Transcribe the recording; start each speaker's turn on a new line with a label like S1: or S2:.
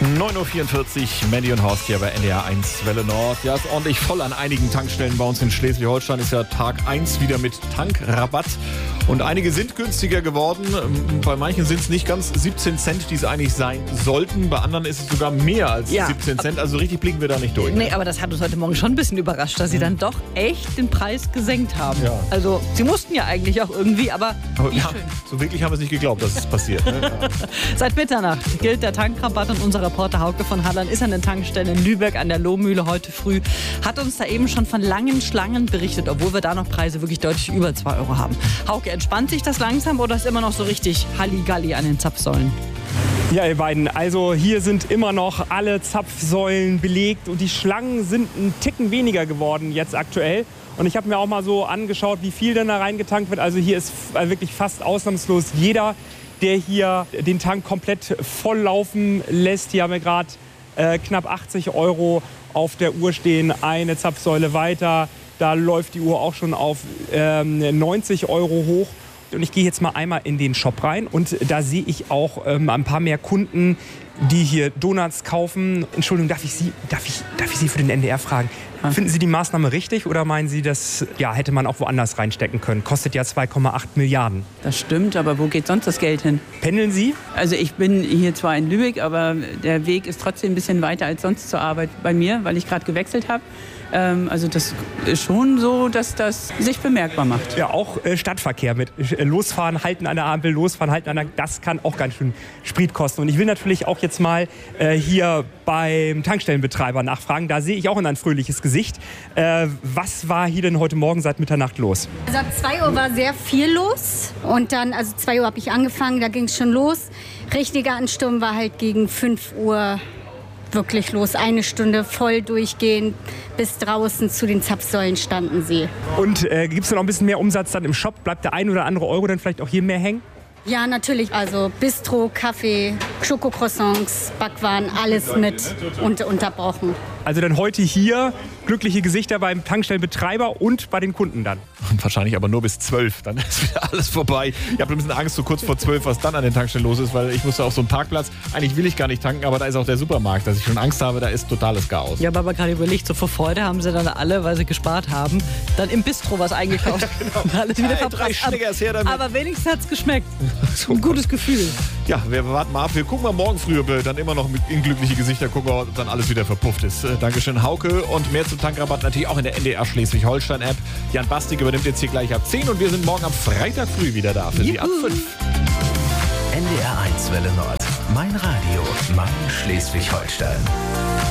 S1: 9.44 Uhr, Mandy und Horst hier bei NDR 1 Welle Nord. Ja, ist ordentlich voll an einigen Tankstellen bei uns in Schleswig-Holstein. Ist ja Tag 1 wieder mit Tankrabatt. Und einige sind günstiger geworden. Bei manchen sind es nicht ganz 17 Cent, die es eigentlich sein sollten. Bei anderen ist es sogar mehr als 17 Cent. Also richtig blicken wir da nicht durch.
S2: Nee, aber das hat uns heute Morgen schon ein bisschen überrascht, dass sie dann doch echt den Preis gesenkt haben.
S1: Ja.
S2: Also sie mussten ja eigentlich auch irgendwie, aber wie
S1: ja,
S2: schön.
S1: so wirklich haben wir es nicht geglaubt, dass es passiert. Ne? Ja.
S2: Seit Mitternacht gilt der Tankrabatt und unser Reporter Hauke von Halland ist an den Tankstellen in Lübeck an der Lohmühle heute früh. Hat uns da eben schon von langen Schlangen berichtet, obwohl wir da noch Preise wirklich deutlich über 2 Euro haben. Hauke, entspannt sich das langsam oder ist immer noch so richtig Halligalli an den Zapfsäulen?
S3: Ja, ihr beiden, also hier sind immer noch alle Zapfsäulen belegt und die Schlangen sind einen Ticken weniger geworden jetzt aktuell. Und ich habe mir auch mal so angeschaut, wie viel denn da reingetankt wird. Also hier ist wirklich fast ausnahmslos jeder, der hier den Tank komplett voll laufen lässt. Hier haben wir gerade knapp 80 Euro auf der Uhr stehen, eine Zapfsäule weiter. Da läuft die Uhr auch schon auf 90 Euro hoch. Und ich gehe jetzt mal einmal in den Shop rein und da sehe ich auch ein paar mehr Kunden, die hier Donuts kaufen. Entschuldigung, darf ich Sie für den NDR fragen? Finden Sie die Maßnahme richtig oder meinen Sie, das hätte man auch woanders reinstecken können? Kostet ja 2,8 Milliarden.
S4: Das stimmt, aber wo geht sonst das Geld hin?
S3: Pendeln Sie?
S4: Also ich bin hier zwar in Lübeck, aber der Weg ist trotzdem ein bisschen weiter als sonst zur Arbeit bei mir, weil ich gerade gewechselt habe. Also das ist schon so, dass das sich bemerkbar macht.
S3: Ja, auch Stadtverkehr mit Losfahren, Halten an der Ampel, Losfahren, Halten an der Ampel, das kann auch ganz schön Sprit kosten. Und ich will natürlich auch jetzt mal hier beim Tankstellenbetreiber nachfragen. Da sehe ich auch ein fröhliches Gesicht. Was war hier denn heute Morgen seit Mitternacht los?
S5: Also ab 2 Uhr war sehr viel los. Und dann, also 2 Uhr habe ich angefangen, da ging es schon los. Richtiger Ansturm war halt gegen 5 Uhr wirklich los. 1 Stunde voll durchgehend bis draußen zu den Zapfsäulen standen sie.
S3: Und gibt es noch ein bisschen mehr Umsatz dann im Shop? Bleibt der 1 oder andere Euro dann vielleicht auch hier mehr hängen?
S5: Ja, natürlich. Also Bistro, Kaffee, Schokocroissants, Backwaren, alles mit unterbrochen.
S3: Also dann heute hier glückliche Gesichter beim Tankstellenbetreiber und bei den Kunden dann.
S1: Wahrscheinlich aber nur bis 12, dann ist wieder alles vorbei. Ich habe ein bisschen Angst, so kurz vor 12, was dann an den Tankstellen los ist, weil ich musste auf so einen Parkplatz, eigentlich will ich gar nicht tanken, aber da ist auch der Supermarkt, dass ich schon Angst habe, da ist totales Chaos.
S2: Ja, aber gerade überlegt, so vor Freude haben sie dann alle, weil sie gespart haben, dann im Bistro was eingekauft. Und alles wieder verpasst. Aber wenigstens hat es geschmeckt.
S1: So,
S2: ein gutes Gefühl.
S1: Ja, wir warten mal ab. Wir gucken mal morgen früh, ob wir dann immer noch in glückliche Gesichter gucken, ob dann alles wieder verpufft ist. Dankeschön, Hauke. Und mehr zum Tankrabatt natürlich auch in der NDR Schleswig-Holstein-App. Jan Bastig übernimmt jetzt hier gleich ab 10 und wir sind morgen am Freitag früh wieder da für Sie ab 5.
S6: NDR 1 Welle Nord. Mein Radio, mein Schleswig-Holstein.